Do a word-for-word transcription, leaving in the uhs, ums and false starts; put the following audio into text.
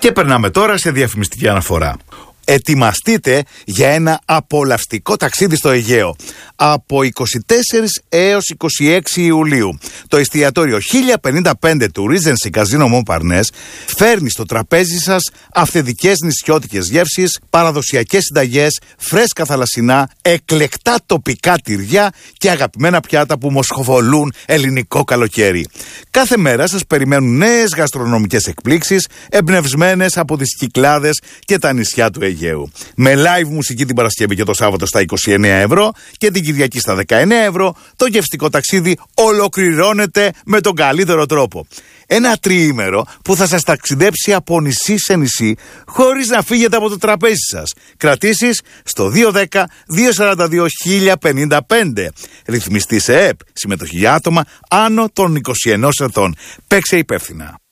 Και περνάμε τώρα σε διαφημιστική αναφορά. Ετοιμαστείτε για ένα απολαυστικό ταξίδι στο Αιγαίο από είκοσι τέσσερις έως είκοσι έξι Ιουλίου. Το εστιατόριο χίλια πενήντα πέντε του Regency Casino Montparnasse φέρνει στο τραπέζι σας αυθεντικές νησιώτικες γεύσεις, παραδοσιακές συνταγές, φρέσκα θαλασσινά, εκλεκτά τοπικά τυριά και αγαπημένα πιάτα που μοσχοβολούν ελληνικό καλοκαίρι. Κάθε μέρα σας περιμένουν νέες γαστρονομικές εκπλήξεις εμπνευσμένες από τις Κυκλάδες και τα νησιά του Αιγαίου. Με live μουσική την Παρασκευή και το Σάββατο στα είκοσι εννέα ευρώ και την Κυριακή στα δεκαεννέα ευρώ, το γευστικό ταξίδι ολοκληρώνεται με τον καλύτερο τρόπο. Ένα τριήμερο που θα σας ταξιδέψει από νησί σε νησί χωρίς να φύγετε από το τραπέζι σας. Κρατήσεις στο δύο δέκα δύο σαράντα δύο χίλια πενήντα πέντε. Ρυθμιστή σε ΕΠ. Συμμετοχή για άτομα άνω των είκοσι ενός ετών. Παίξε υπεύθυνα.